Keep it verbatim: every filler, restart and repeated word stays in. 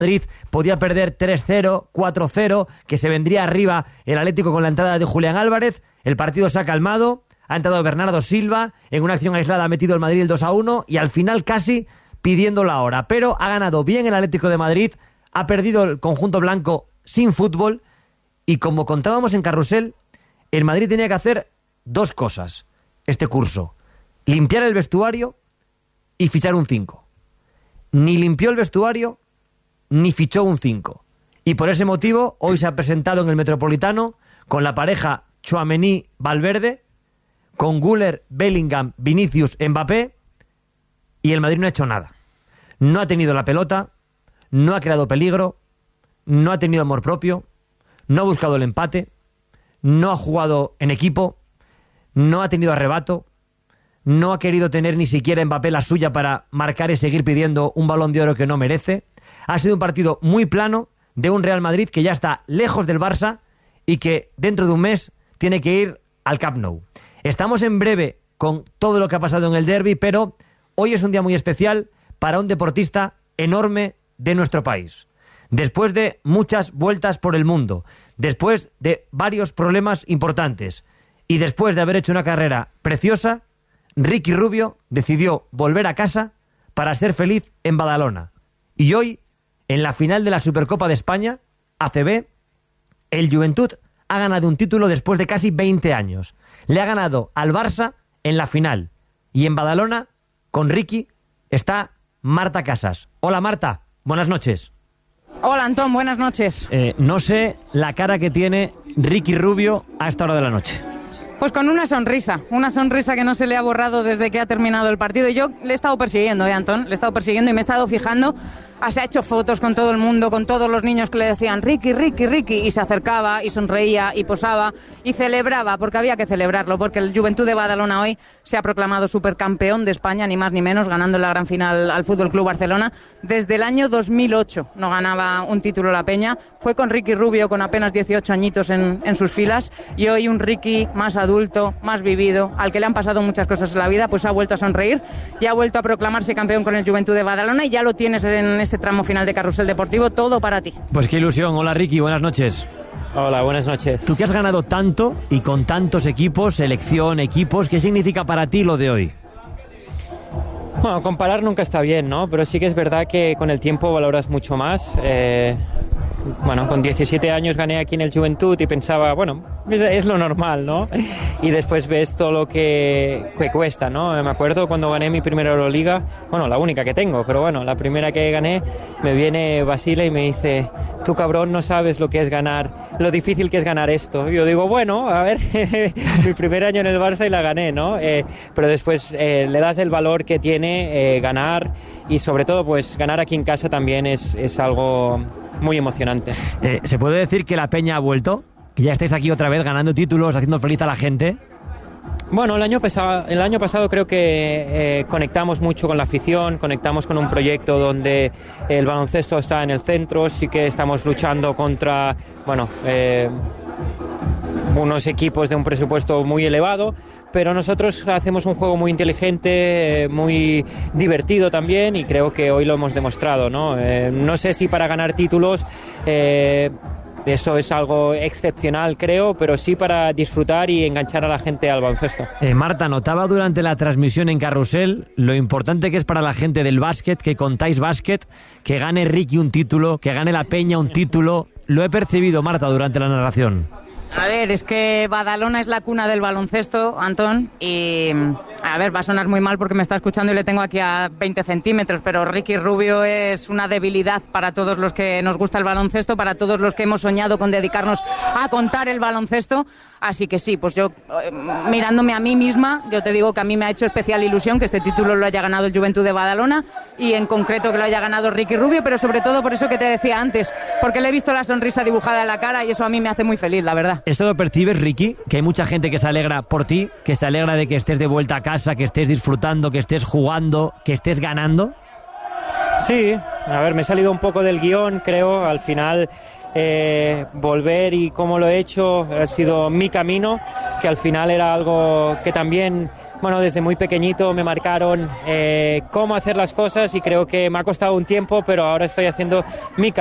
Madrid podía perder tres cero, cuatro cero, que se vendría arriba el Atlético con la entrada de Julián Álvarez. El partido se ha calmado, ha entrado Bernardo Silva, en una acción aislada ha metido el Madrid el dos a uno y al final casi pidiendo la hora. Pero ha ganado bien el Atlético de Madrid, ha perdido el conjunto blanco sin fútbol y como contábamos en Carrusel, el Madrid tenía que hacer dos cosas este curso: limpiar el vestuario y fichar un cinco. Ni limpió el vestuario ni fichó un cinco. Y por ese motivo hoy se ha presentado en el Metropolitano con la pareja Tchouaméni-Valverde, con Güler, Bellingham, Vinicius, Mbappé, y el Madrid no ha hecho nada. No ha tenido la pelota, no ha creado peligro, no ha tenido amor propio, no ha buscado el empate, no ha jugado en equipo, no ha tenido arrebato, no ha querido tener ni siquiera Mbappé la suya para marcar y seguir pidiendo un Balón de Oro que no merece. Ha sido un partido muy plano de un Real Madrid que ya está lejos del Barça y que dentro de un mes tiene que ir al Camp Nou. Estamos en breve con todo lo que ha pasado en el derbi, pero hoy es un día muy especial para un deportista enorme de nuestro país. Después de muchas vueltas por el mundo, después de varios problemas importantes y después de haber hecho una carrera preciosa, Ricky Rubio decidió volver a casa para ser feliz en Badalona. Y hoy, en la final de la Supercopa de España, A C B, el Juventud ha ganado un título después de casi veinte años. Le ha ganado al Barça en la final. Y en Badalona, con Ricky, está Marta Casas. Hola Marta, buenas noches. Hola Antón, buenas noches. Eh, no sé la cara que tiene Ricky Rubio a esta hora de la noche. Pues con una sonrisa, una sonrisa que no se le ha borrado desde que ha terminado el partido. Y yo le he estado persiguiendo, ¿eh, Antón? Le he estado persiguiendo y me he estado fijando. Se ha hecho fotos con todo el mundo, con todos los niños que le decían Ricky, Ricky, Ricky, y se acercaba y sonreía y posaba y celebraba, porque había que celebrarlo, porque el Juventud de Badalona hoy se ha proclamado supercampeón de España, ni más ni menos, ganando la gran final al F C Barcelona. Desde el año dos mil ocho no ganaba un título la Peña. Fue con Ricky Rubio, con apenas dieciocho añitos en, en sus filas, y hoy un Ricky más adulto, más vivido, al que le han pasado muchas cosas en la vida, pues ha vuelto a sonreír y ha vuelto a proclamarse campeón con el Juventud de Badalona, y ya lo tienes en este tramo final de Carrusel Deportivo, todo para ti. Pues qué ilusión. Hola Ricky, buenas noches. Hola, buenas noches. Tú que has ganado tanto y con tantos equipos, selección, equipos, ¿qué significa para ti lo de hoy? Bueno, comparar nunca está bien, ¿no? Pero sí que es verdad que con el tiempo valoras mucho más. Eh, bueno, con diecisiete años gané aquí en el Juventud y pensaba, bueno, es, es lo normal, ¿no? Y después ves todo lo que, que cuesta, ¿no? Me acuerdo cuando gané mi primera Euroliga, bueno, la única que tengo, pero bueno, la primera que gané, me viene Basile y me dice, tú cabrón no sabes lo que es ganar, lo difícil que es ganar esto. Y yo digo, bueno, a ver, mi primer año en el Barça y la gané, ¿no? Eh, pero después eh, le das el valor que tiene eh, ganar, y sobre todo pues ganar aquí en casa también es, es algo muy emocionante. Eh, ¿Se puede decir que la Peña ha vuelto? ¿Que ya estáis aquí otra vez ganando títulos, haciendo feliz a la gente? Bueno, el año pasado, el año pasado creo que eh, conectamos mucho con la afición, conectamos con un proyecto donde el baloncesto está en el centro, sí que estamos luchando contra, bueno, eh, unos equipos de un presupuesto muy elevado, pero nosotros hacemos un juego muy inteligente, muy divertido también, y creo que hoy lo hemos demostrado, ¿no? Eh, no sé si para ganar títulos eh, eso es algo excepcional, creo, pero sí para disfrutar y enganchar a la gente al baloncesto. Eh, Marta, notaba durante la transmisión en Carrusel lo importante que es para la gente del básquet, que contáis básquet, que gane Ricky un título, que gane la Peña un título. Lo he percibido, Marta, durante la narración. A ver, es que Badalona es la cuna del baloncesto, Antón, y a ver, va a sonar muy mal porque me está escuchando y le tengo aquí a veinte centímetros, pero Ricky Rubio es una debilidad para todos los que nos gusta el baloncesto, para todos los que hemos soñado con dedicarnos a contar el baloncesto, así que sí, pues yo, mirándome a mí misma, yo te digo que a mí me ha hecho especial ilusión que este título lo haya ganado el Juventud de Badalona, y en concreto que lo haya ganado Ricky Rubio, pero sobre todo por eso que te decía antes, porque le he visto la sonrisa dibujada en la cara y eso a mí me hace muy feliz, la verdad. ¿Esto lo percibes, Ricky? Que hay mucha gente que se alegra por ti, que se alegra de que estés de vuelta a casa, que estés disfrutando, que estés jugando, que estés ganando. Sí, a ver, me he salido un poco del guión, creo, al final eh, volver y cómo lo he hecho ha sido mi camino, que al final era algo que también bueno, desde muy pequeñito me marcaron eh, cómo hacer las cosas y creo que me ha costado un tiempo, pero ahora estoy haciendo mi